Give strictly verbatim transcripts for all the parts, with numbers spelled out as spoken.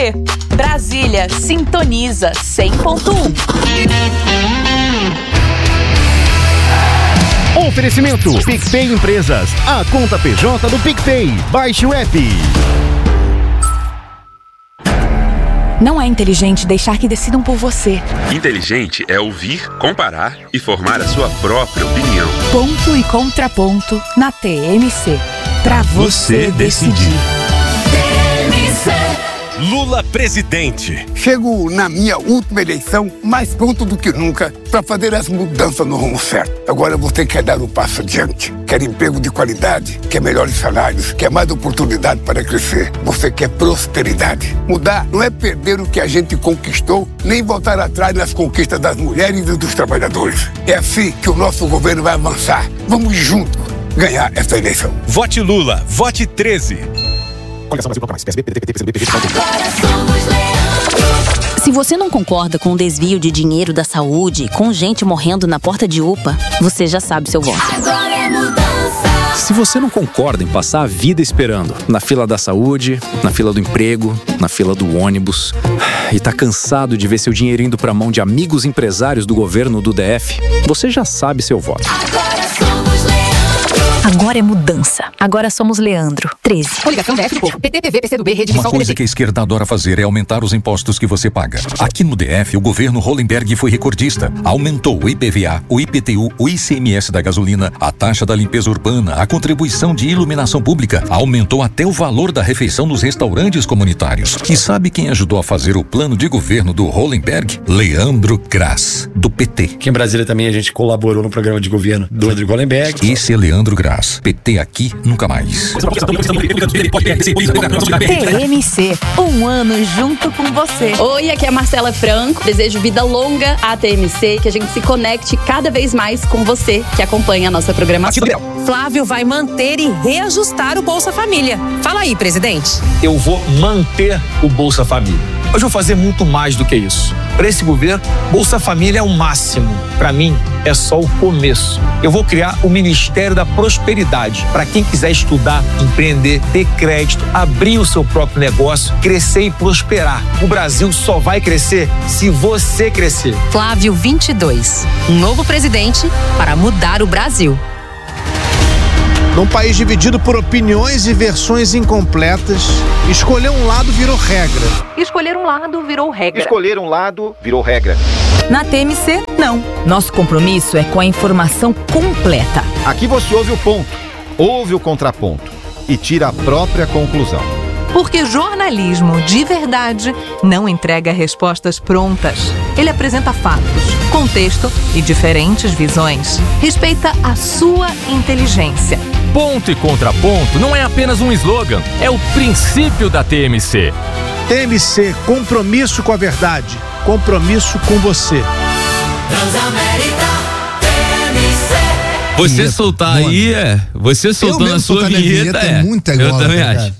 Brasília sintoniza cem ponto um. Oferecimento PicPay Empresas, a conta P J do PicPay. Baixe o app. Não é inteligente deixar que decidam por você. Inteligente é ouvir, comparar e formar a sua própria opinião. Ponto e contraponto na T M C. Pra você, você decidir. T M C. Lula presidente. Chego na minha última eleição mais pronto do que nunca para fazer as mudanças no rumo certo. Agora você quer dar um passo adiante, quer emprego de qualidade, quer melhores salários, quer mais oportunidade para crescer. Você quer prosperidade. Mudar não é perder o que a gente conquistou, nem voltar atrás nas conquistas das mulheres e dos trabalhadores. É assim que o nosso governo vai avançar. Vamos juntos ganhar essa eleição. Vote Lula, vote treze. Se você não concorda com o desvio de dinheiro da saúde, com gente morrendo na porta de U P A, você já sabe seu voto. Agora é mudança. Se você não concorda em passar a vida esperando na fila da saúde, na fila do emprego, na fila do ônibus, e tá cansado de ver seu dinheiro indo pra mão de amigos empresários do governo do D F, você já sabe seu voto. Agora somos Leandro. Agora é mudança. Agora somos Leandro. treze. Coligação D F do Povo. P T, P V, P C do B, Rede Uma coisa que a esquerda adora fazer é aumentar os impostos que você paga. Aqui no D F, o governo Hollenberg foi recordista. Aumentou o I P V A, o I P T U, o I C M S da gasolina, a taxa da limpeza urbana, a contribuição de iluminação pública. Aumentou até o valor da refeição nos restaurantes comunitários. E sabe quem ajudou a fazer o plano de governo do Hollenberg? Leandro Graz, do P T. Aqui em Brasília também a gente colaborou no programa de governo do Rodrigo Hollenberg. Esse é Leandro Graz. P T aqui, nunca mais. T M C, um ano junto com você. Oi, aqui é a Marcela Franco. Desejo vida longa à T M C, que a gente se conecte cada vez mais com você que acompanha a nossa programação. Flávio vai manter e reajustar o Bolsa Família. Fala aí, presidente. Eu vou manter o Bolsa Família. Hoje eu vou fazer muito mais do que isso. Para esse governo, Bolsa Família é o máximo. Para mim, é só o começo. Eu vou criar o Ministério da Prosperidade para quem quiser estudar, empreender, ter crédito, abrir o seu próprio negócio, crescer e prosperar. O Brasil só vai crescer se você crescer. Flávio vinte e dois. Um novo presidente para mudar o Brasil. Num país dividido por opiniões e versões incompletas, escolher um lado virou regra. Escolher um lado virou regra. Escolher um lado virou regra. Na T M C, não. Nosso compromisso é com a informação completa. Aqui você ouve o ponto, ouve o contraponto e tira a própria conclusão. Porque jornalismo de verdade não entrega respostas prontas. Ele apresenta fatos, contexto e diferentes visões. Respeita a sua inteligência. Ponto e contraponto não é apenas um slogan, é o princípio da T M C. T M C, compromisso com a verdade, compromisso com você. Transamérica, T M C. Você vinheta. soltar Boa. aí, é. Você soltando a sua vinheta, vinheta é. é muita Eu gola, também cara. acho.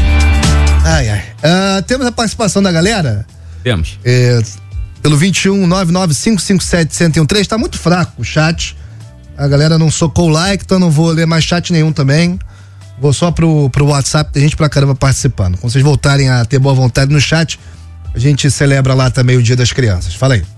Ai, ai. Uh, temos a participação da galera? Temos. É, pelo vinte e um, nove nove cinco cinco sete, um zero um três. Tá muito fraco o chat. A galera não socou o like, então não vou ler mais chat nenhum também. Vou só pro, pro WhatsApp, tem gente pra caramba participando. Quando vocês voltarem a ter boa vontade no chat, a gente celebra lá também o Dia das Crianças. Fala aí.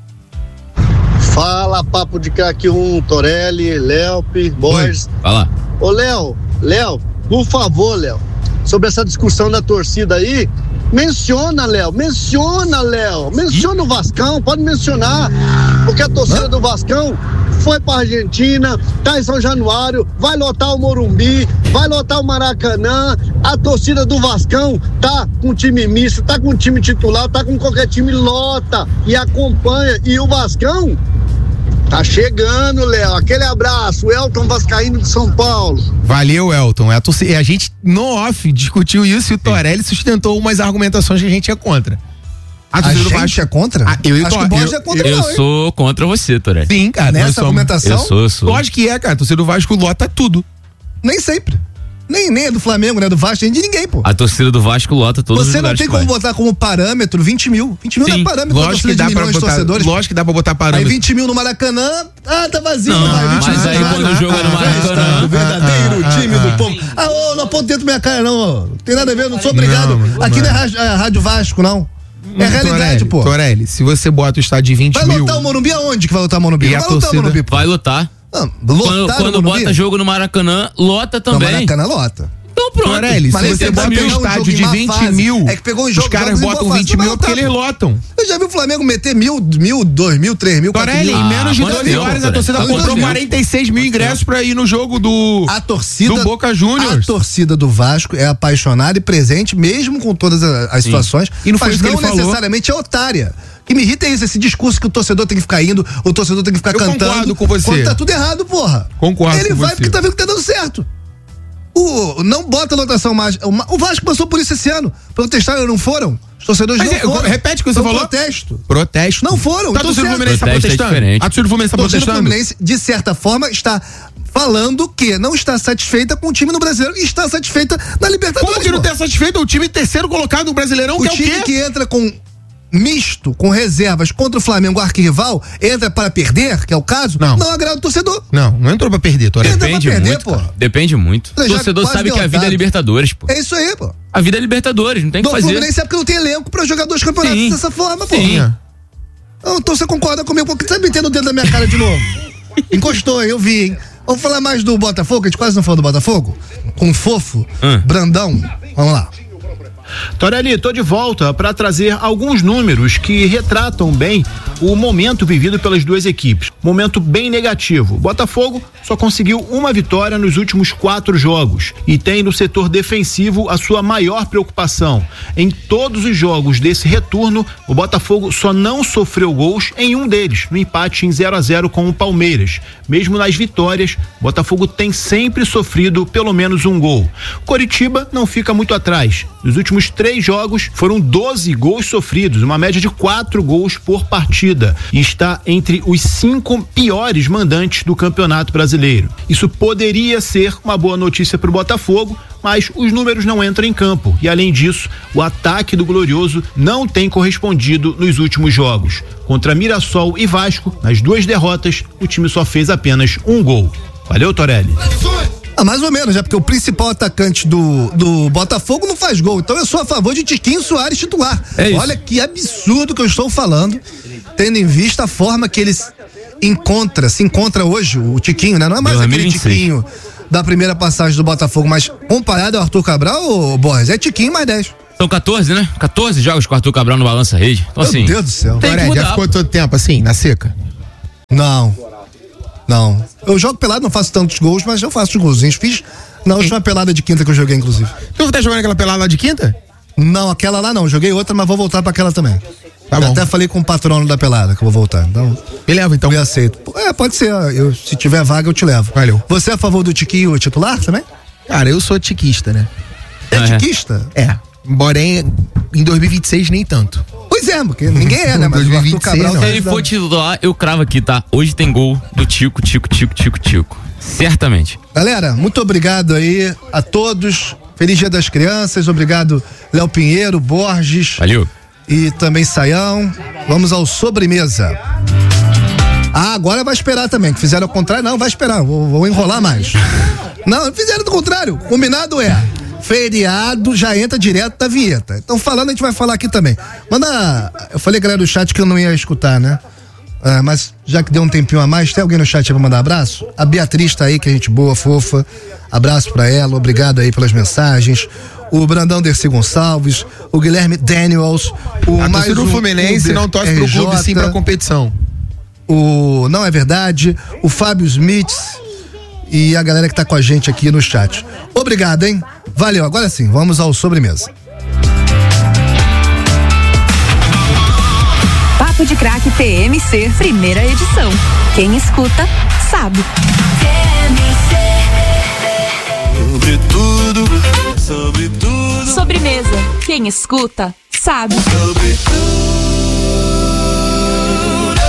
Fala, papo de craque um, Torelli, Léo, Boys. Fala. Ô, Léo, Léo, por favor, Léo, sobre essa discussão da torcida aí, menciona, Léo, menciona, Léo, menciona o Vascão, pode mencionar, porque a torcida do Vascão foi pra Argentina, tá em São Januário, vai lotar o Morumbi, vai lotar o Maracanã, a torcida do Vascão tá com time misto, tá com time titular, tá com qualquer time, lota e acompanha, e o Vascão tá chegando, Léo, aquele abraço, Elton Vascaíno de São Paulo. Valeu, Elton, é a, torcida, a gente no off discutiu isso e o Torelli sustentou umas argumentações que a gente é contra. A, a gente Vasco é contra? Ah, eu, Acho eu, que o Borges eu, é contra Eu não, sou hein? contra você, Torelli. Sim, cara. Nessa somos, argumentação? Eu sou, eu sou. Lógico que é, cara. A torcida do Vasco lota tudo. Nem sempre. Nem, nem é do Flamengo, né? Do Vasco, nem de ninguém, pô. A torcida do Vasco lota todos os Você não lugares tem que como vai. botar como parâmetro vinte mil. vinte mil Sim, não é parâmetro da Lógico que torcida dá de pra milhões de botar, torcedores. lógico que dá pra botar Aí parâmetro. vinte mil no Maracanã, ah, tá vazio. Não, vai, vinte mas mil, aí caralho. quando o jogo é no Maracanã. O verdadeiro Ah, time ah, do ah. povo. Ah, ô, não aponta dentro da minha cara, não. ó. Não tem nada a ver, não sou obrigado. Não, Aqui não não é é. rádio, é rádio Vasco, não. É realidade, Torelli, pô. Torelli, se você bota o estádio de vinte Vai mil... lotar o Morumbi aonde que vai lotar o Morumbi? E Não a vai lotar o torcida? Morumbi, pô. Vai lutar. Ah, Quando, lotar quando o Morumbi? bota jogo no Maracanã, lota Não, também. Maracanã lota. Então pronto. Torelli, Mas se aí você você bota vai pegar um um estádio jogo em de má vinte fase. mil, É que pegou um os jogo- caras jogos em botam boa fase, vinte mil vai porque lotar, eles pô. lotam. Eu já vi o Flamengo meter mil, mil, dois mil, três mil, quatro Torelli, mil. em menos de quanto doze tempo, horas a Torelli? torcida Quanto comprou tempo? quarenta e seis mil ingressos pra ir no jogo do, A torcida do Boca A Juniors. torcida do Vasco é apaixonada e presente, mesmo com todas a- as situações. E não foi mas isso que não ele falou. necessariamente é otária. O que me irrita é isso, esse discurso que o torcedor tem que ficar indo, o torcedor tem que ficar Eu cantando. concordo com você. Quando tá tudo errado, porra. Concordo Ele com vai você. porque tá vendo que tá dando certo. O, não bota lotação mais. O, Ma- o Vasco passou por isso esse ano. Protestaram, não foram? Os torcedores Mas não é, foram. repete o que você Foi um falou. protesto. Protesto. Não foram. Tá, a então torcida do certo. Fluminense tá Protesto é protestando? diferente. A torcida do Fluminense tá A torcida do protestando? Fluminense, de certa forma, está falando que não está satisfeita com o time no Brasileiro e está satisfeita na Libertadores. Como que não pô. tá satisfeito? O time terceiro colocado no Brasileirão, O que é o time quê? que entra com misto, com reservas contra o Flamengo, arquirrival, entra para perder, que é o caso, Não. não agrada o torcedor. Não, não entrou pra perder, Torelli. Entra Depende pra perder, muito, pô. cara. Depende muito. O Já torcedor quase sabe que a vida derrotado. é Libertadores, pô. É isso aí, pô. A vida é Libertadores, não tem o que Do fazer. Fluminense é porque não tem elenco pra jogar dois campeonatos Sim. dessa forma, pô. Sim. Então você concorda comigo? Porque você tá metendo o dedo na minha cara de novo. Encostou, eu vi, hein? Vamos falar mais do Botafogo, a gente quase não falou do Botafogo? Com o Fofo, Hum. Brandão. Vamos lá. Torelli, tô de volta para trazer alguns números que retratam bem o momento vivido pelas duas equipes. Momento bem negativo. O Botafogo só conseguiu uma vitória nos últimos quatro jogos e tem no setor defensivo a sua maior preocupação. Em todos os jogos desse retorno, o Botafogo só não sofreu gols em um deles, no empate em zero a zero com o Palmeiras. Mesmo nas vitórias, o Botafogo tem sempre sofrido pelo menos um gol. O Coritiba não fica muito atrás. Nos últimos três jogos foram doze gols sofridos, uma média de quatro gols por partida, e está entre os cinco piores mandantes do Campeonato Brasileiro. Isso poderia ser uma boa notícia para o Botafogo, mas os números não entram em campo e, além disso, o ataque do Glorioso não tem correspondido nos últimos jogos. Contra Mirassol e Vasco, nas duas derrotas, o time só fez apenas um gol. Valeu, Torelli. Ah, mais ou menos, já porque o principal atacante do, do Botafogo não faz gol. Então eu sou a favor de Tiquinho Soares titular. É isso. Olha que absurdo que eu estou falando, tendo em vista a forma que ele encontra, se encontra hoje, o Tiquinho, né? Não é mais dois mil aquele e vinte e seis. Tiquinho da primeira passagem do Botafogo, mas comparado ao Arthur Cabral, ô Borges, é Tiquinho mais dez. São quatorze, né? quatorze jogos com o Arthur Cabral no Balança Rede. Então, Meu assim, Deus do céu. tem que Torelli, mudar. já ficou todo tempo assim, na seca? Não. Não. Eu jogo pelado, não faço tantos gols, mas eu faço os golzinhos. Fiz na última pelada de quinta que eu joguei, inclusive. Tu tá jogando aquela pelada lá de quinta? Não, aquela lá não. Joguei outra, mas vou voltar pra aquela também. Tá Eu bom. até falei com o patrono da pelada que eu vou voltar. Então, Me leva então. eu aceito. É, pode ser. Eu, se tiver vaga, eu te levo. Valeu. Você é a favor do Tiquinho titular também? Cara, eu sou tiquista, né? É Ah, é? tiquista? É. Embora em, em dois mil e vinte e seis nem tanto. Pois é, porque ninguém é, né? Mas o Arthur dois mil e vinte e seis Cabral... não. Se ele for titular, eu cravo aqui, tá? Hoje tem gol do Tico, Tico, Tico, Tico, Tico. Certamente. Galera, muito obrigado aí a todos. Feliz Dia das Crianças. Obrigado, Léo Pinheiro, Borges. Valeu. E também Saião. Vamos ao sobremesa. Ah, agora vai esperar também. Que fizeram o contrário. Não, vai esperar. Vou, vou enrolar mais. Não, fizeram do contrário. Combinado é. Feriado já entra direto da vinheta. Então, falando, a gente vai falar aqui também. Manda. Eu falei, galera, do chat que eu não ia escutar, né? Ah, mas já que deu um tempinho a mais, tem alguém no chat aí pra mandar abraço? A Beatriz tá aí, que é gente boa, fofa. Abraço pra ela, obrigado aí pelas mensagens. O Brandão Dercy Gonçalves, o Guilherme Daniels, o A mais torcida do um Fluminense Uber não torce pro R J, clube, sim pra competição. O Não É Verdade, o Fábio Smith e a galera que tá com a gente aqui no chat. Obrigado, hein? Valeu, agora sim, vamos ao sobremesa. Papo de Craque T M C, primeira edição. Quem escuta, sabe. Sobre tudo, sobre tudo. Sobremesa. Quem escuta, sabe. Sobre tudo.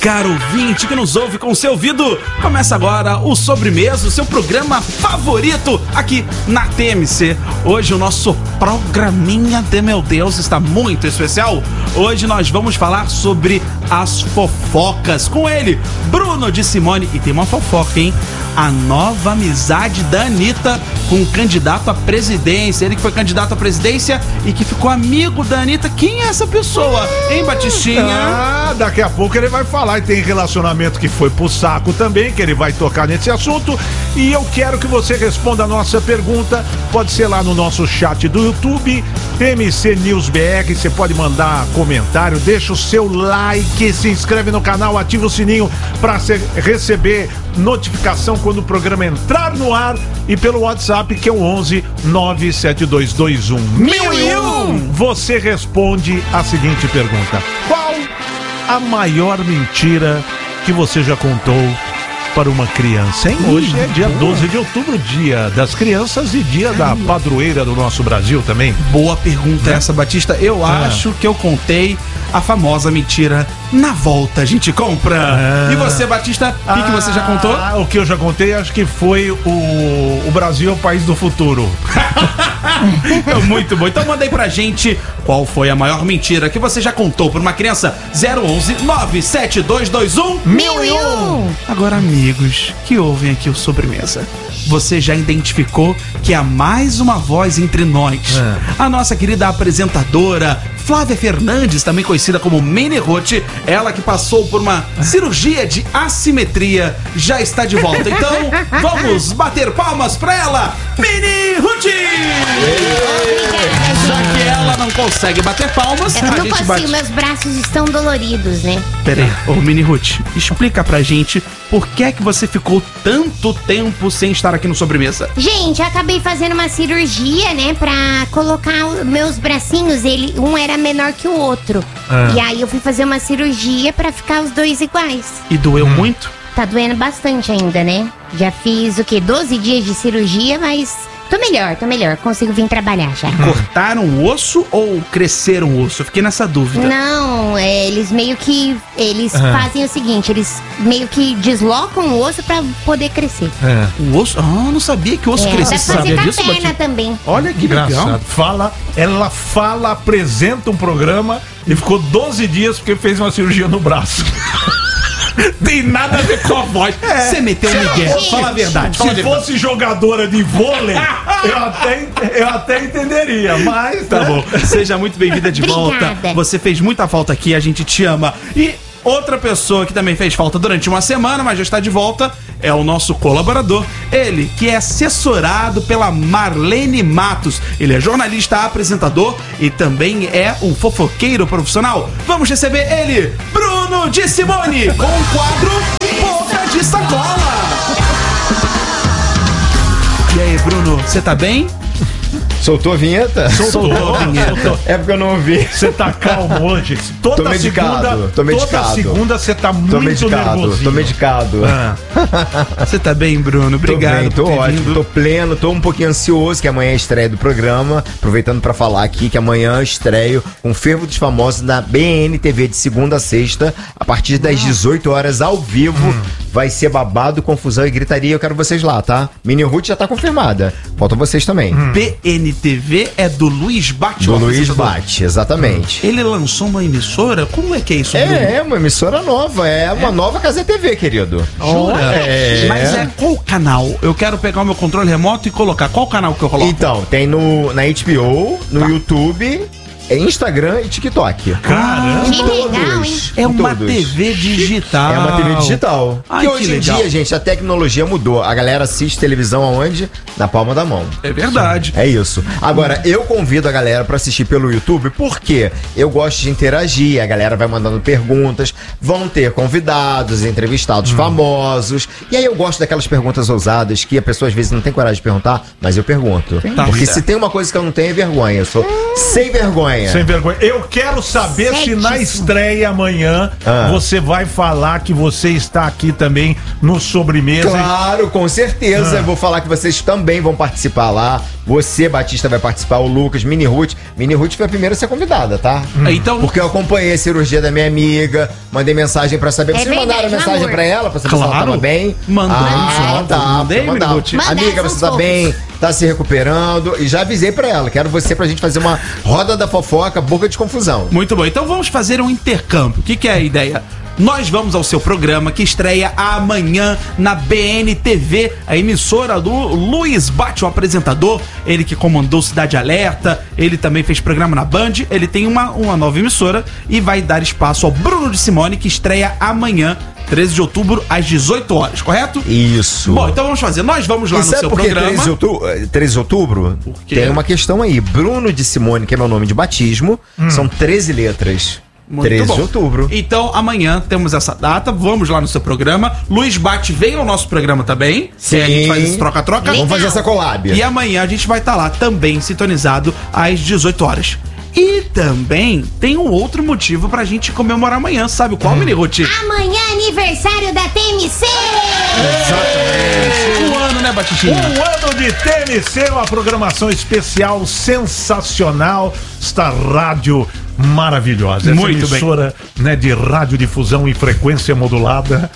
caro ouvinte que nos ouve com o seu ouvido. Começa agora o Sobremesa, o seu programa favorito aqui na T M C. Hoje o nosso programinha de meu Deus está muito especial. Hoje nós vamos falar sobre as fofocas com ele, Bruno de Simone. E tem uma fofoca, hein? A nova amizade da Anitta com o candidato à presidência. Ele que foi candidato à presidência e que ficou amigo da Anitta. Quem é essa pessoa, hein, Batistinha? Ah, daqui a pouco ele vai falar. E tem relacionamento que foi pro saco também, que ele vai tocar nesse assunto. E eu quero que você responda a nossa pergunta. Pode ser lá no nosso chat do YouTube, T M C News B R. Você pode mandar comentário, deixa o seu like, se inscreve no canal, ativa o sininho para receber notificação quando o programa entrar no ar, e pelo WhatsApp, que é o onze nove sete dois dois um mil e um. Você responde a seguinte pergunta: qual a maior mentira que você já contou para uma criança, hein? Hoje é dia doze de outubro, dia das crianças e dia da padroeira do nosso Brasil também. Boa pergunta essa, Batista. Eu Ah. acho que eu contei a famosa mentira: na volta a gente compra. Ah. E você, Batista, o que, que você já contou? Ah, o que eu já contei, acho que foi o, o Brasil é o país do futuro. Muito bom. Então manda aí pra gente qual foi a maior mentira que você já contou para uma criança. Zero onze nove sete dois dois um mil e um. Agora, amigos que ouvem aqui o Sobremesa, você já identificou que há mais uma voz entre nós. A nossa querida apresentadora Flávia Fernandes, também conhecida como Mini Ruth, ela que passou por uma cirurgia de assimetria, já está de volta. Então, vamos bater palmas pra ela, Mini Ruth! Já que ela não consegue bater palmas, Eu a não gente consigo, bate... meus braços estão doloridos, né? Pera aí, ô Mini Ruth, explica pra gente por que é que você ficou tanto tempo sem estar aqui no Sobremesa. Gente, eu acabei fazendo uma cirurgia, né? Pra colocar os meus bracinhos, ele, um era menor que o outro. Ah. E aí eu fui fazer uma cirurgia pra ficar os dois iguais. E doeu muito? Tá doendo bastante ainda, né? Já fiz o quê? doze dias de cirurgia, mas tô melhor, tô melhor. Consigo vir trabalhar já. Cortaram o osso ou cresceram o osso? Eu fiquei nessa dúvida. Não, é, eles meio que. Eles Ah. fazem o seguinte, eles meio que deslocam o osso pra poder crescer. O osso? Ah, não sabia que o osso É, crescia. dá pra fazer Sabia com a disso, perna Batista? também. Olha que legal. Fala, ela fala, apresenta um programa e ficou doze dias porque fez uma cirurgia no braço. Tem nada a ver com a voz. Você meteu um migué. Fala a verdade. Fala a Se verdade. fosse jogadora de vôlei, eu até, eu até entenderia, mas... Tá né? bom. Seja muito bem-vinda de volta. Obrigada. Você fez muita falta aqui, a gente te ama. E outra pessoa que também fez falta durante uma semana, mas já está de volta, é o nosso colaborador. Ele, que é assessorado pela Marlene Matos. Ele é jornalista, apresentador e também é um fofoqueiro profissional. Vamos receber ele, Bruno de Simone, com o quadro Boca de Sacola. E aí, Bruno, você tá bem? Soltou a vinheta? Soltou a vinheta. É porque eu não ouvi. Você tá calmo hoje? Toda Tô medicado, segunda, tô medicado. Toda segunda você tá muito Tô medicado, nervosinho. tô medicado. Você tá bem, Bruno? Obrigado. Tô bem, tô por ter ótimo, vindo. tô pleno, tô um pouquinho ansioso, que amanhã é a estreia do programa. Aproveitando pra falar aqui que amanhã eu estreio com Fervo dos Famosos na B N T V de segunda a sexta, a partir das dezoito horas ao vivo. Hum. Vai ser babado, confusão e gritaria. Eu quero vocês lá, tá? Mini Ruth já tá confirmada. Faltam vocês também. B N T V é do Luiz Bate. Do o Luiz apresentador. Bate, exatamente. Ele lançou uma emissora? Como é que é isso, Bruno? É, é uma emissora nova, é uma nova Casa T V, querido. Jura? É. Mas é qual canal? Eu quero pegar o meu controle remoto e colocar. Qual canal que eu coloco? Então, tem no, na H B O, no YouTube, Instagram e TikTok. Caramba! Que legal, hein? É uma todos. T V digital. É uma T V digital. Ai, que que hoje em legal. dia, gente, a tecnologia mudou. A galera assiste televisão aonde? Na palma da mão. É verdade. É isso. Agora, eu convido a galera pra assistir pelo YouTube, porque eu gosto de interagir, a galera vai mandando perguntas, vão ter convidados, entrevistados famosos, e aí eu gosto daquelas perguntas ousadas que a pessoa às vezes não tem coragem de perguntar, mas eu pergunto. Tá Porque certo. se tem uma coisa que eu não tenho é vergonha, eu sou sem vergonha. Sem vergonha. Eu quero saber se na estreia amanhã Ah. você vai falar que você está aqui também no Sobremesa. Claro, com certeza. Ah. Eu vou falar que vocês também vão participar lá. Você, Batista, vai participar, o Lucas, Mini Ruth. Mini Ruth foi a primeira a ser convidada, tá? Então- Porque eu acompanhei a cirurgia da minha amiga, mandei mensagem pra saber. É Vocês verdade, mandaram meu mensagem amor. pra ela pra saber se ela Claro. tava bem? Mandamos Ah, ontem. tá. Mandei, mandava. Minuti. Amiga, você tá bem? Tá se recuperando? E já avisei pra ela. Quero você pra gente fazer uma roda da fofoca, boca de confusão. Muito bom. Então vamos fazer um intercâmbio. O que, que é a ideia? Nós vamos ao seu programa que estreia amanhã na B N T V, a emissora do Luiz Bate, o apresentador, ele que comandou Cidade Alerta, ele também fez programa na Band, ele tem uma, uma nova emissora e vai dar espaço ao Bruno de Simone, que estreia amanhã, treze de outubro, às dezoito horas, correto? Isso. Bom, então vamos fazer. Nós vamos lá E no sabe seu por que programa. treze de outubro? treze de outubro? quê? Tem uma questão aí. Bruno de Simone, que é meu nome de batismo, são treze letras. Muito treze bom. de outubro. Então, amanhã temos essa data, vamos lá no seu programa. Luiz Bate veio ao nosso programa também. Sim. A gente faz esse troca-troca. Vamos fazer essa collab. E amanhã a gente vai estar lá também, sintonizado, às dezoito horas. E também tem um outro motivo pra gente comemorar amanhã, sabe qual, Mini Ruth? Amanhã é aniversário da T M C! Exatamente. Um ano, né, Batitinha? Um ano de T M C, uma programação especial sensacional. Esta rádio maravilhosa. Essa Muito bem. emissora, né, de radiodifusão e frequência modulada.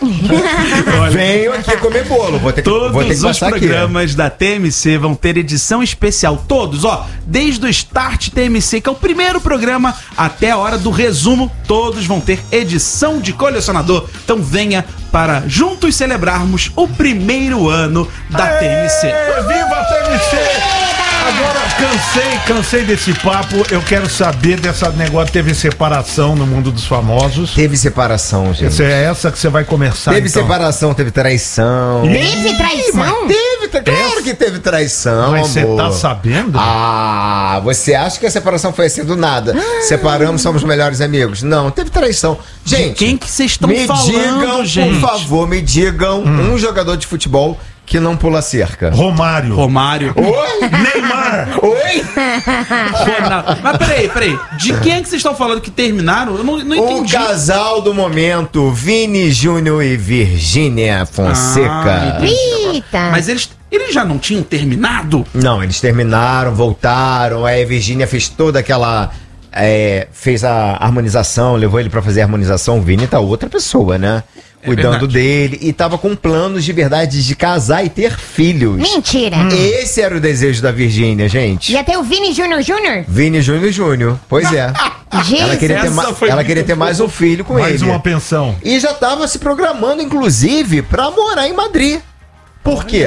Venho aqui comer bolo. Vou ter que, Todos vou ter que os passar aqui. programas da T M C vão ter edição especial. Todos, ó. Desde o Start T M C, que é o primeiro programa, até a hora do resumo, todos vão ter edição de colecionador. Então venha para juntos celebrarmos o primeiro ano da T M C. É, viva a T M C! Agora, cansei, cansei desse papo. Eu quero saber dessa negócio. Teve separação no mundo dos famosos. Teve separação, gente. Essa é essa que você vai começar, Teve então. separação, teve traição. Teve traição? Teve, tra- claro que teve traição, Mas você amor. tá sabendo? Ah, você acha que a separação foi assim do nada? Separamos, somos melhores amigos? Não, teve traição. Gente, quem que vocês estão me falando, digam, gente? por favor, me digam um jogador de futebol que não pula cerca. Romário. Romário. Oi? Neymar. Oi? Ronaldo. Mas peraí, peraí. De quem é que vocês estão falando que terminaram? Eu não, não O entendi. casal do momento, Vini Júnior e Virgínia Fonseca. Ah, Eita! Mas eles, eles já não tinham terminado? Não, eles terminaram, voltaram. Aí a Virgínia fez toda aquela. É, fez a harmonização, levou ele pra fazer a harmonização. O Vini tá outra pessoa, né? É Cuidando verdade. dele. E tava com planos de verdade de casar e ter filhos. Mentira! Esse era o desejo da Virgínia, gente. E até o Vini Júnior Júnior? Vini Júnior Júnior. Pois é. Jesus. Ela queria ter, Essa ma- foi ela muito queria ter mais um filho com Mais ele. uma pensão. E já tava se programando, inclusive, pra morar em Madrid. Por quê?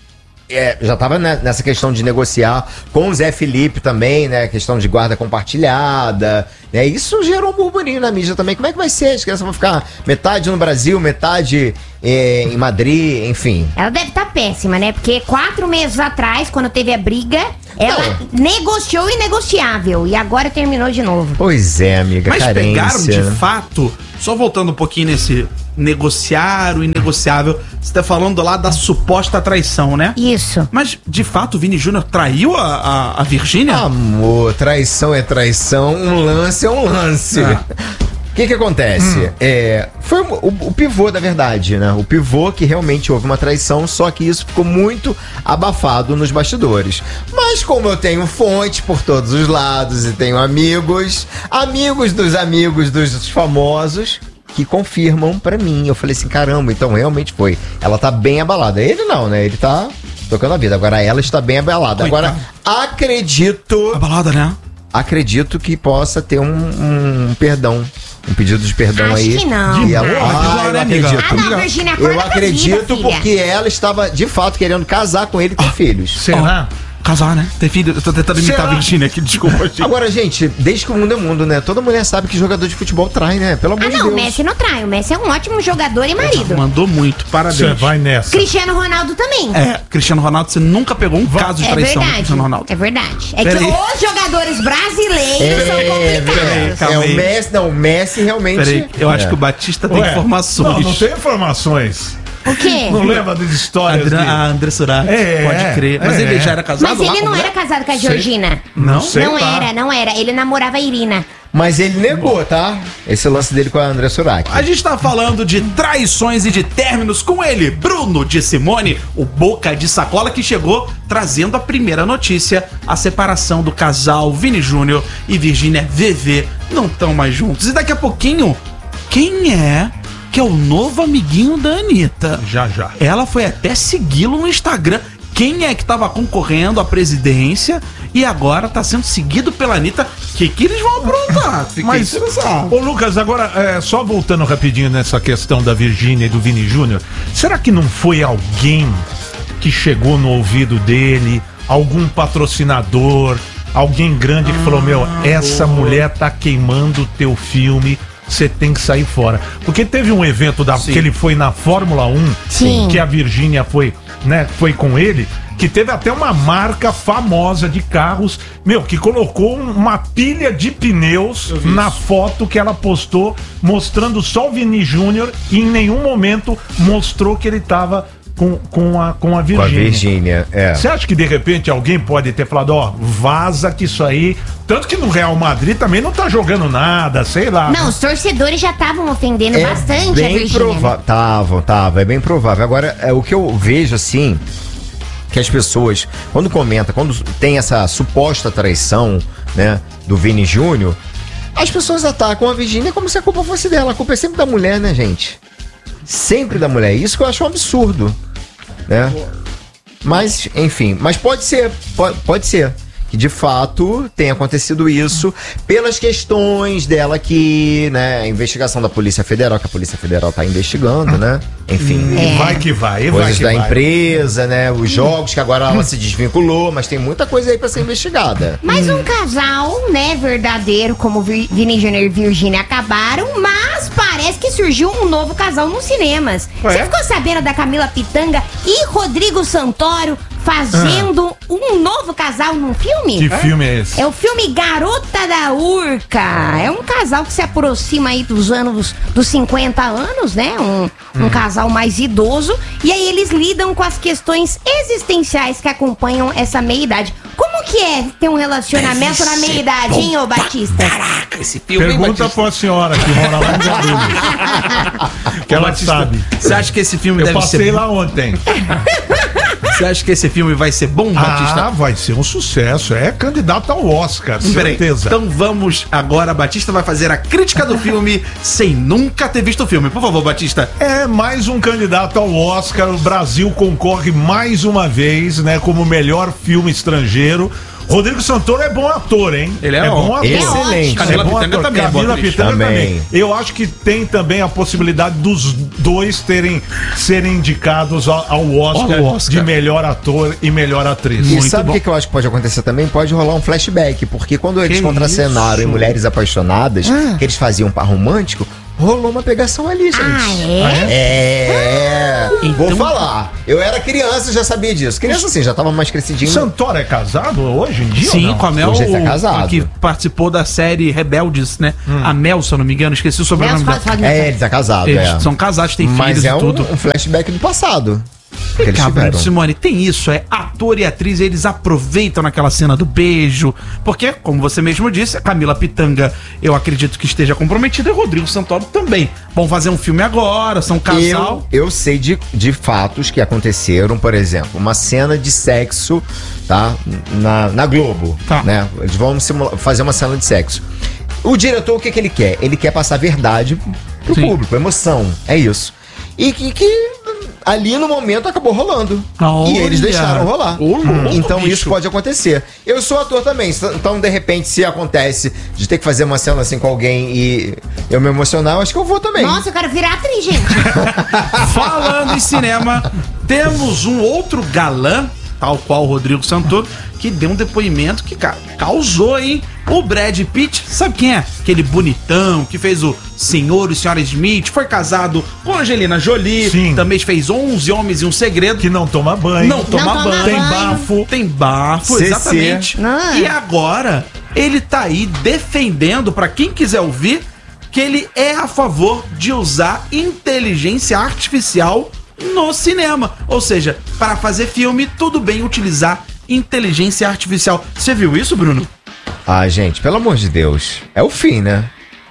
É, já tava né, nessa questão de negociar com o Zé Felipe também, né? Questão de guarda compartilhada. Né, isso gerou um burburinho na mídia também. Como é que vai ser? As crianças vão ficar metade no Brasil, metade é, em Madrid, enfim. Ela deve estar péssima, né? Porque quatro meses atrás, quando teve a briga, ela negociou o inegociável. E agora terminou de novo. Pois é, amiga. Mas carência, pegaram de né? fato, só voltando um pouquinho nesse negociar o inegociável, você tá falando lá da suposta traição, né? Isso. Mas, de fato, o Vini Júnior traiu a, a, a Virgínia? Amor, traição é traição, um lance é um lance. Ah. O que que acontece? É, foi o, o- o pivô da verdade, né? O pivô que realmente houve uma traição, só que isso ficou muito abafado nos bastidores. Mas como eu tenho fonte por todos os lados e tenho amigos, amigos dos amigos dos famosos, que confirmam pra mim. Eu falei assim, caramba, então realmente foi. Ela tá bem abalada. Ele não, né? Ele tá tocando a vida. Agora ela está bem abalada. Agora, acredito... Abalada, né? Acredito que possa ter um, um perdão. Um pedido de perdão Acho aí. que não. E ela, De boa, ah, de boa, eu né, amiga? acredito. Ah, não, Virgínia, acorda Eu pra acredito vida, filha. porque ela estava, de fato, querendo casar com ele e ter filhos. Será? Casar, né? Ter filho. Eu tô tentando imitar Será? a Virgínia aqui, desculpa, gente. Agora, gente, desde que o mundo é mundo, né? Toda mulher sabe que jogador de futebol trai, né? Pelo amor Ah, de não, o Deus. Messi não trai. O Messi é um ótimo jogador e marido. Mandou muito, Você parabéns. vai nessa. Cristiano Ronaldo também. É, Cristiano Ronaldo, você nunca pegou um caso de É traição do verdade. Cristiano Ronaldo. É verdade. É Peraí. que os jogadores brasileiros É, são verdade. complicados. Calma É o aí. Messi, não, o Messi realmente. Peraí, eu acho É. que o Batista tem Ué, informações. Não, não tem informações. O quê? Não lembra das histórias André, dele? a André Surak, É, pode crer. Mas é. ele já era casado Mas lá ele com não mulher? era casado com a Sei. Georgina. Não? Sei Não lá. era, não era. Ele namorava a Irina. Mas ele negou, tá? Esse lance dele com a André Surak. A gente tá falando de traições e de términos com ele, Bruno de Simone, o boca de sacola que chegou trazendo a primeira notícia, a separação do casal Vini Júnior e Virgínia V V não estão mais juntos. E daqui a pouquinho quem é que é o novo amiguinho da Anitta. Já, já. Ela foi até segui-lo no Instagram. Quem é que tava concorrendo à presidência e agora tá sendo seguido pela Anitta? O que, que eles vão aprontar? Fiquei Mas, interessado. ô Lucas, agora, é, só voltando rapidinho nessa questão da Virgínia e do Vini Júnior, será que não foi alguém que chegou no ouvido dele, algum patrocinador, alguém grande que falou, meu, essa mulher tá queimando o teu filme, você tem que sair fora. Porque teve um evento da, que ele foi na Fórmula um, Sim. que a Virgínia foi, né, foi com ele, que teve até uma marca famosa de carros, meu, que colocou uma pilha de pneus na foto que ela postou, mostrando só o Vini Júnior, e em nenhum momento mostrou que ele tava com, com a, com a Virgínia. Com a Virgínia, é. Você acha que de repente alguém pode ter falado, ó, vaza que isso aí... Tanto que no Real Madrid também não tá jogando nada, sei lá. Não, os torcedores já estavam ofendendo É bastante a bem Virgínia. provável. Tava, tava, é bem provável. Agora, é, o que eu vejo assim, que as pessoas, quando comenta, quando tem essa suposta traição, né, do Vini Júnior, as pessoas atacam a Virgínia como se a culpa fosse dela. A culpa é sempre da mulher, né, gente? Sempre da mulher. Isso que eu acho um absurdo, né? Mas, enfim, mas pode ser, pode, pode ser. Que de fato tem acontecido isso pelas questões dela aqui, né? A investigação da Polícia Federal, que a Polícia Federal tá investigando, né? Enfim. É. Vai que vai, e vai coisas que da vai. empresa, né? Os jogos que agora ela se desvinculou, mas tem muita coisa aí pra ser investigada. Mas um casal, né, verdadeiro, como Vi- Vini Júnior e Virgínia acabaram, mas parece que surgiu um novo casal nos cinemas. Ué? Você ficou sabendo da Camila Pitanga e Rodrigo Santoro fazendo um novo casal num filme? Que filme é esse? É o filme Garota da Urca. É um casal que se aproxima aí dos anos dos cinquenta anos, né? Um, um casal mais idoso. E aí eles lidam com as questões existenciais que acompanham essa meia-idade. Como que é ter um relacionamento na meia-idade, hein, ô Batista? Caraca, esse filme, hein, Pergunta Batista? pra senhora que mora lá em Guarulhos. Que ela Batista, sabe. Você acha que esse filme Eu deve passei ser... lá ontem. Você acha que esse filme vai ser bom, Batista? Ah, vai ser um sucesso. É candidato ao Oscar, Peraí, certeza. então vamos agora, Batista vai fazer a crítica do filme sem nunca ter visto o filme. Por favor, Batista. É mais um candidato ao Oscar. O Brasil concorre mais uma vez, né, como melhor filme estrangeiro. Rodrigo Santoro é bom ator, hein? Ele é bom ó- ator. excelente. Camila é bom Pitanga ator. também é boa Camila atriz. Pitanga também. Também. Eu acho que tem também a possibilidade dos dois terem serem indicados ao, ao Oscar, Ao Oscar. de melhor ator e melhor atriz. E Muito sabe o bom. que, que eu acho que pode acontecer também? Pode rolar um flashback, porque quando eles Que contracenaram em isso? Mulheres Apaixonadas, que eles faziam par romântico, rolou uma pegação ali, gente. Ah, é? É. Vou Então- falar. Eu era criança e já sabia disso. Criança assim, já tava mais crescidinho. Santoro é casado hoje em dia? ou Sim, não? com a Mel, Hoje ele tá casado. que participou da série Rebeldes, né? A Mel, se eu não me engano, esqueci o sobrenome Mel dela. Faz- É, ele tá casado, Eles é. são casados, têm Mas filhos é e um, tudo. um flashback do passado. Que eles Cabra, tiveram. Simone, tem isso, é ator e atriz, eles aproveitam naquela cena do beijo, porque, como você mesmo disse, a Camila Pitanga, eu acredito que esteja comprometida, e o Rodrigo Santoro também. Vão fazer um filme agora, são um casal. Eu, eu sei de, de fatos que aconteceram, por exemplo, uma cena de sexo, tá? Na, na Globo, Tá. né? Eles vão simula- fazer uma cena de sexo. O diretor, o que, que ele quer? Ele quer passar verdade pro Sim. público, emoção, é isso. E que, que ali no momento acabou rolando. Olha. E eles deixaram rolar. Ô, louco, Então bicho. isso pode acontecer. Eu sou ator também, então de repente se acontece de ter que fazer uma cena assim com alguém e eu me emocionar, eu acho que eu vou também. Nossa, eu quero virar atriz, gente. Falando em cinema, temos um outro galã, tal qual o Rodrigo Santoro, que deu um depoimento que, cara, causou, hein? O Brad Pitt, sabe quem é? Aquele bonitão que fez o Senhor e Senhora Smith, foi casado com a Angelina Jolie, Sim. também fez onze Homens e um Segredo. Que não toma banho. Não toma toma banho. Tem banho. bafo. Tem bafo, C C. exatamente. Ah. E agora, ele tá aí defendendo, pra quem quiser ouvir, que ele é a favor de usar inteligência artificial no cinema. Ou seja, para fazer filme, tudo bem utilizar inteligência artificial. Você viu isso, Bruno? Ah, gente, pelo amor de Deus. É o fim, né?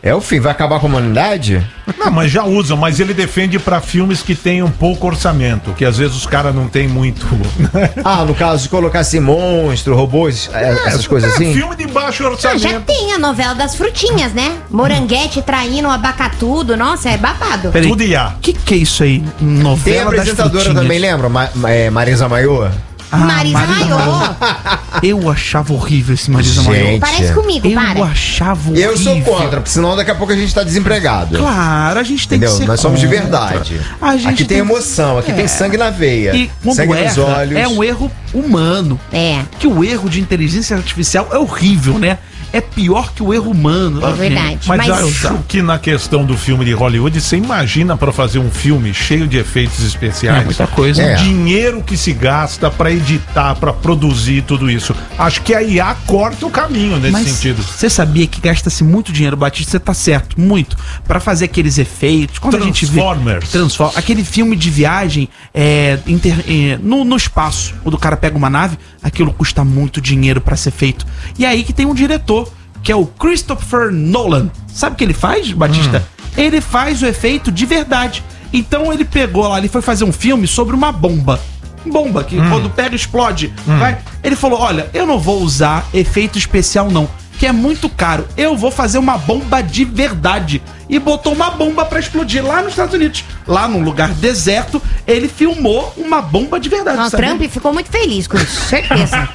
É o fim, vai acabar com a humanidade? Não, mas já usam, mas ele defende pra filmes que tenham pouco orçamento, que às vezes os caras não tem muito. Ah, no caso de colocar assim, monstro, robôs, é, essas coisas é, assim? Filme de baixo Ah, orçamento. já tem a novela das frutinhas, né? Moranguete traindo o abacatudo. Nossa, é babado. Peraí, Tudo IA. O que, que é isso aí? Novela Tem a das apresentadora frutinhas. também, lembra? Ma Ma é, Marisa Maior? Ah, Marisa Maior. Eu achava horrível esse Marisa Gente. Maior. Parece comigo, Eu para. achava horrível. Eu sou contra, porque senão daqui a pouco a gente tá desempregado. Claro, a gente tem Entendeu? que ser Nós somos de contra. verdade. A gente Aqui tem tem- emoção, aqui É. tem sangue na veia. E quando sangue nos erra, olhos. é um erro humano. É. Que o erro de inteligência artificial é horrível, né? É pior que o erro humano. É né? verdade. Mas, Mas, eu acho que na questão do filme de Hollywood, você imagina pra fazer um filme cheio de efeitos especiais. É muita coisa. O É. dinheiro que se gasta pra editar, pra produzir tudo isso. Acho que a I A corta o caminho nesse Mas sentido. você sabia que gasta-se muito dinheiro, Batista? Você tá certo, muito. Pra fazer aqueles efeitos. Quando a gente vê. Transformers. Transform, aquele filme de viagem é, inter- é, no, no espaço, quando o cara pega uma nave, aquilo custa muito dinheiro pra ser feito. E aí que tem um diretor, que é o Christopher Nolan. Sabe o que ele faz, Batista? Hum. Ele faz o efeito de verdade. Então ele pegou lá, ele foi fazer um filme sobre uma bomba. Bomba, que Hum. quando pega explode. Vai. Ele falou: olha, eu não vou usar efeito especial, não. Que é muito caro. Eu vou fazer uma bomba de verdade. E botou uma bomba pra explodir lá nos Estados Unidos. Lá num lugar deserto, ele filmou uma bomba de verdade. o sabe? Trump ficou muito feliz com isso, certeza.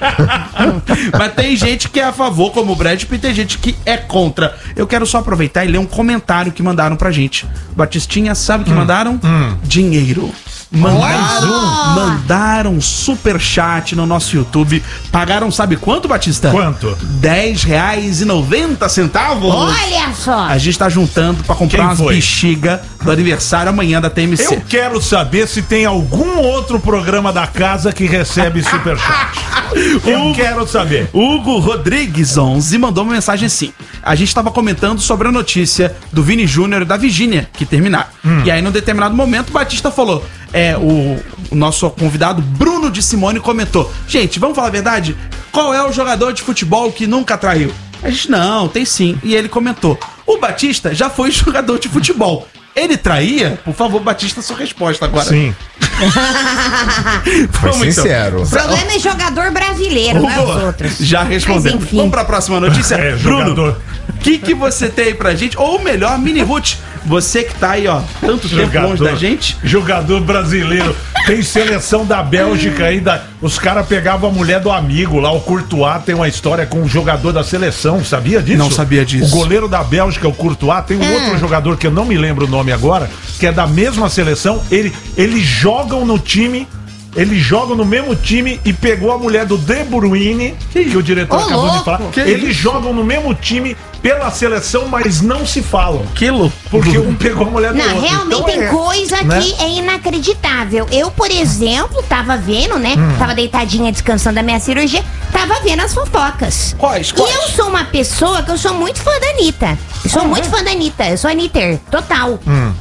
Mas tem gente que é a favor, como o Brad Pitt, e tem gente que é contra. Eu quero só aproveitar e ler um comentário que mandaram pra gente. Batistinha, sabe o que mandaram? Dinheiro. Mandaram, mandaram um super chat no nosso YouTube. Pagaram, sabe quanto, Batista? Quanto? dez reais e noventa centavos. Olha só. A gente tá juntando pra comprar Quem umas foi? bexiga do aniversário amanhã da T M C. Eu quero saber se tem algum outro programa da casa que recebe superchat. Eu Hugo- quero saber. Hugo Rodrigues onze mandou uma mensagem assim. A gente estava comentando sobre a notícia do Vini Júnior e da Virgínia, que terminaram. E aí, num determinado momento, o Batista falou: é, o, o nosso convidado Bruno de Simone comentou: gente, vamos falar a verdade? Qual é o jogador de futebol que nunca traiu? A gente, não, tem sim. E ele comentou: o Batista já foi jogador de futebol. Ele traía? Por favor, Batista, sua resposta agora. Sim. Foi Vamos, então. sincero. O problema é jogador brasileiro, não é os Hugo, outros. já respondemos. Mas enfim. Vamos pra próxima notícia. É, Bruno, jogador. o que, que você tem aí pra gente? Ou melhor, Mini Ruth, você que tá aí, ó, tanto tempo longe da gente. Jogador brasileiro. Tem seleção da Bélgica aí. Da, os caras pegavam a mulher do amigo lá. O Courtois tem uma história com um jogador da seleção. Sabia disso? Não sabia disso. O goleiro da Bélgica, o Courtois, tem um Hum. outro jogador que eu não me lembro o nome agora, que é da mesma seleção. Ele, eles jogam no time. Eles jogam no mesmo time e pegou a mulher do De Bruyne, que o diretor Ô, acabou louco. de falar. Que Eles isso? jogam no mesmo time pela seleção, mas não se falam. Que louco. Porque um pegou a mulher do Não, outro. realmente Então tem é, coisa né? que é inacreditável. Eu, por exemplo, tava vendo, né? Hum. Tava deitadinha descansando da minha cirurgia, tava vendo as fofocas. Quais? E Quais? eu sou uma pessoa que eu sou muito fã da Anitta. Eu sou muito fã da Anitta. Eu sou Anitter, total. Hum.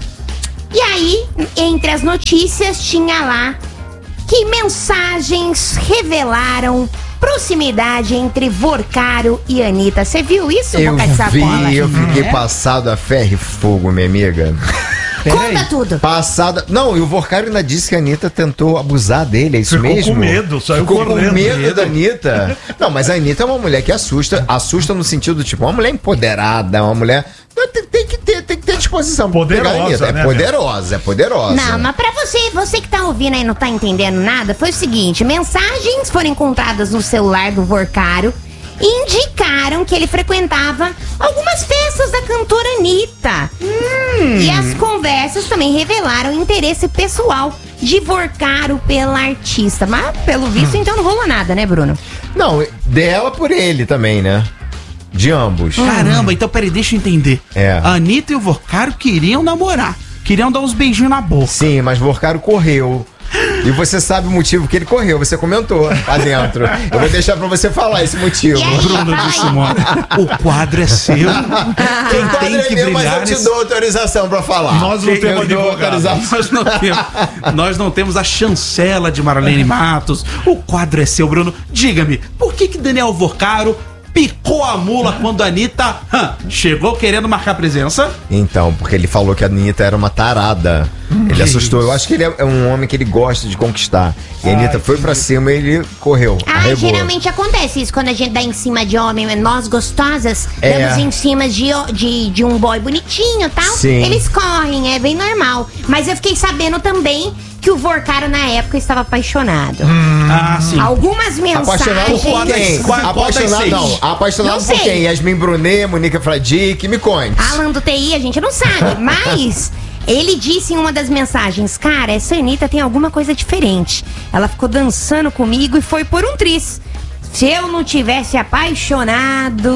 E aí, entre as notícias, tinha lá que mensagens revelaram proximidade entre Vorcaro e Anitta. Você viu isso, Eu boca de sacola? vi, eu fiquei É? passado a ferro e fogo, minha amiga. Conta tudo. Passada. Não, e o Vorcaro ainda disse que a Anitta tentou abusar dele, é isso Ficou mesmo? com medo, saiu Ficou correndo. com medo, Medo. da Anitta. Não, mas a Anitta é uma mulher que assusta. Assusta no sentido, tipo, uma mulher empoderada, uma mulher. Tem, tem que ter, tem que ter disposição. pra pegar a Poderosa, Anitta. né, É poderosa, é poderosa. Não, mas pra você, você que tá ouvindo aí e não tá entendendo nada, foi o seguinte: mensagens foram encontradas no celular do Vorcaro e indicaram que ele frequentava algumas festas da cantora Anitta. E as conversas também revelaram interesse pessoal de Vorcaro pela artista. Mas, pelo visto, então não rolou nada, né, Bruno? Não, dela por ele também, né? De ambos. Caramba, então peraí, deixa eu entender. É. A Anitta e o Vorcaro queriam namorar. Queriam dar uns beijinhos na boca. Sim, mas Vorcaro correu. E você sabe o motivo que ele correu, você comentou lá dentro. Eu vou deixar pra você falar esse motivo. E aí, Bruno fala de aí. Simone, o quadro é seu. Quem O quadro tem é que meu, mas brilhar eu te nesse- dou autorização pra falar. Nós não Eu temos dou advogado. autorização. Nós não, temos, nós não temos a chancela de Marlene Matos. O quadro é seu, Bruno. Diga-me, por que que Daniel Vorcaro picou a mula quando a Anitta hum, chegou querendo marcar presença? Então, porque ele falou que a Anitta era uma tarada. Ele que assustou. isso? Eu acho que ele é um homem que ele gosta de conquistar. E a Anitta Ai, foi pra cima e ele correu. Ah, arregou. geralmente acontece isso quando a gente dá em cima de homem, nós gostosas, É. damos em cima de, de, de um boy bonitinho e tal. Sim. Eles correm, é bem normal. Mas eu fiquei sabendo também que o Vorcaro na época estava apaixonado. Ah, sim. Algumas mensagens. Apaixonado por quem? Apaixonado, não. Apaixonado Não por sei. quem? Yasmin Brunet, Monique Fradique, me conte. Alan do T I, a gente não sabe, mas ele disse em uma das mensagens, cara, essa Anitta tem alguma coisa diferente. Ela ficou dançando comigo e foi por um tris. Se eu não tivesse apaixonado...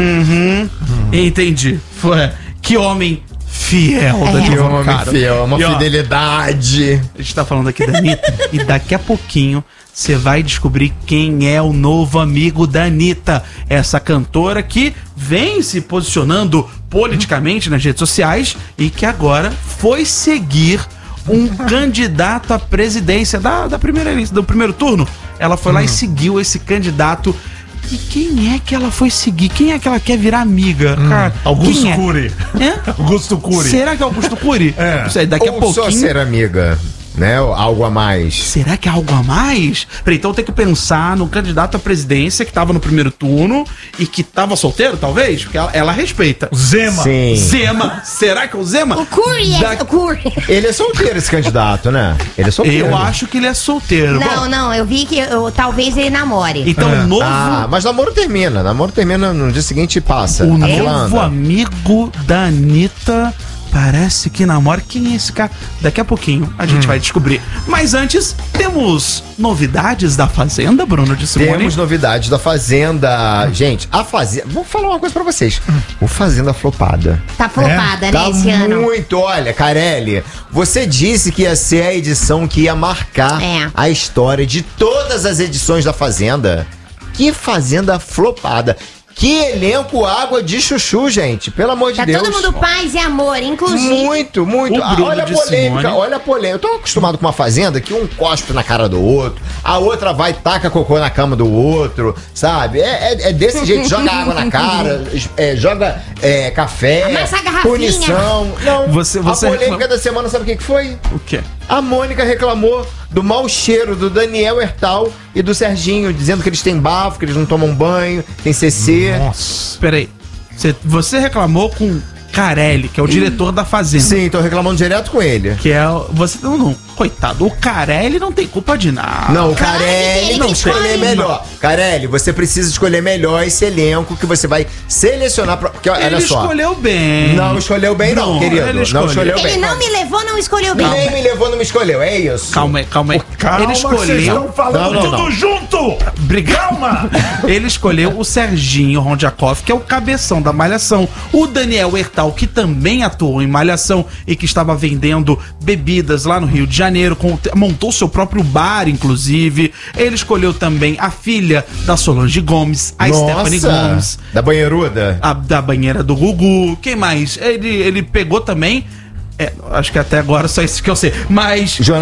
Uhum. Entendi. Foi. Que homem fiel É. da Que Diva homem Caro. fiel, uma E, ó, fidelidade. A gente tá falando aqui da Anitta e daqui a pouquinho você vai descobrir quem é o novo amigo da Anitta. Essa cantora que vem se posicionando politicamente nas redes sociais e que agora foi seguir um candidato à presidência da, da primeira eleição, do primeiro turno. Ela foi lá e seguiu esse candidato. E quem é que ela foi seguir? Quem é que ela quer virar amiga? Cara, Augusto quem é? Cury. É? Augusto Cury. Será que é Augusto Cury? É. Não sei, daqui a Ou pouquinho. só ser amiga, né? Algo a mais. Será que é algo a mais? Peraí, então tem que pensar no candidato à presidência que tava no primeiro turno e que tava solteiro, talvez? Porque ela, ela respeita. Zema. Sim. Zema. Será que é o Zema? O Cury é Da- o Cury. Ele é solteiro, esse candidato, né? Ele é solteiro. Eu acho que ele é solteiro. Não, Bom, não, eu vi que eu- talvez ele namore. então É. o novo, Ah, mas namoro termina. Namoro termina no dia seguinte e passa. o A fila novo anda. amigo da Anitta parece que namora. Quem é esse cara? Daqui a pouquinho a Hum. gente vai descobrir. Mas antes, temos novidades da Fazenda, Bruno de Simone? Temos novidades da Fazenda. Gente, a Fazenda. Vou falar uma coisa pra vocês. O Fazenda flopada. Tá flopada, né, Tá esse ano. muito. Olha, Carelli, você disse que ia ser a edição que ia marcar É. a história de todas as edições da Fazenda. Que Fazenda flopada. Que elenco água de chuchu, gente. Pelo amor de Tá Deus. todo mundo paz e amor, inclusive. Muito, muito. O Ah, Bruno olha a de polêmica, Simone. olha a polêmica. Eu tô acostumado com uma fazenda que um cospe na cara do outro, a outra vai e taca cocô na cama do outro, sabe? É, é- é desse jeito, joga água na cara, é, joga é, café, Amassa a garrafinha. punição. Não, Você- você a polêmica reclama- da semana, sabe o que, que foi? O quê? A Mônica reclamou do mau cheiro do Daniel Hertal e do Serginho, dizendo que eles têm bafo, que eles não tomam banho, tem C C. Nossa. Peraí. Você, você reclamou com Carelli, que é o diretor da Fazenda. Sim, tô reclamando direto com ele. Que é. o- Você não, não. Coitado, o Carelli não tem culpa de nada. Não, o Claro que Carelli ele não que escolher escolhe. melhor. Carelli, você precisa escolher melhor esse elenco que você vai selecionar pra. Porque, olha Ele só. escolheu bem. Não escolheu bem, não, Não, querido. ele Não escolheu. escolheu bem. Ele não me levou, não escolheu bem. Nem me levou, não me escolheu. É isso. Calma aí, calma aí. Calma, ele vocês escolheu. estão falando Não, não, tudo não. junto. Obrigado. Calma. Ele escolheu o Serginho Rondiakov, que é o cabeção da Malhação. O Daniel Hertal, que também atuou em Malhação e que estava vendendo bebidas lá no Rio de Janeiro, com- montou seu próprio bar, inclusive. Ele escolheu também a filha da Solange Gomes, a Stephanie Gomes. Da banheiruda? A, da banheira do Gugu. Quem mais? Ele, ele pegou também. é, acho que até agora só isso que eu sei. Mas.